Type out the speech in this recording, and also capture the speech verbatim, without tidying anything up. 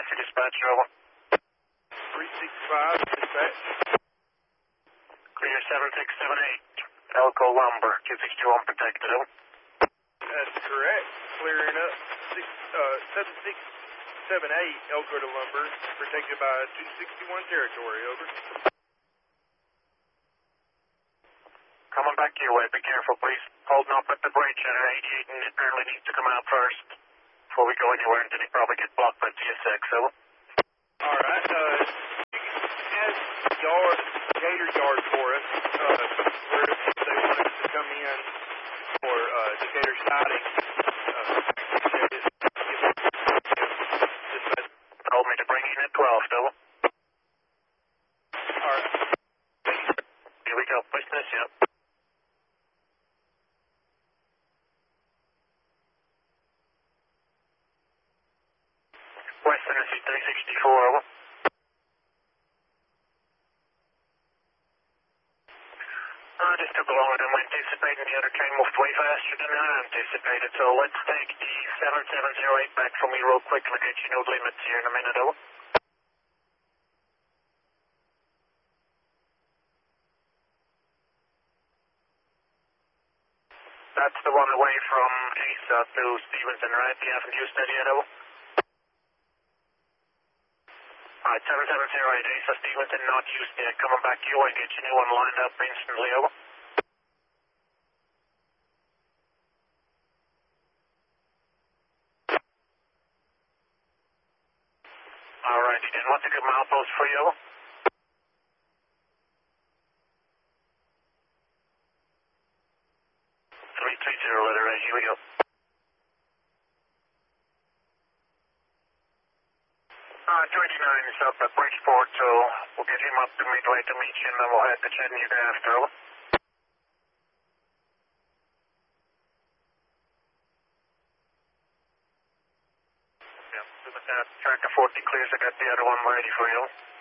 to dispatch, over. three six five, dispatch. Clear seven six seven eight, Elko Lumber, two sixty-one protected, over. That's correct. Clearing up six, uh, seven six seven eight, Elko to Lumber, protected by two sixty-one territory, over. Coming back your way, be careful, please. Holding up at the bridge at eighty-eight, and it apparently needs to come out first before we go anywhere, and then he probably get blocked by T S X, over. All right, uh, as yard, Gator Yard for us, uh, where if they want us to come in for, uh, the Gator sighting, uh, appreciate it. Dispatch. Told me to bring in at twelve, over. All right. Here we go, business, yep. West Tennessee three sixty-four, over. Uh, just took longer than we anticipated. The other train moved way faster than I anticipated, so let's take the seven seven zero eight back from me real quick. We'll get you no limits here in a minute, over. That's the one away from Asa to Stevenson, right? You haven't used that yet, over. Alright, seven seven zero eight, Asa Stevenson, not used yet. Coming back your way, get your new one lined up instantly, over. Alrighty then, what's a good milepost for you, over? three three zero, letter A, here we go. Uh, two eighty-nine is up at Bridgeport, so we'll get him up to Midway to meet you, and then we'll head to Chattanooga after, over. Yeah, so with that, tracker forty clears, I got the other one ready for you.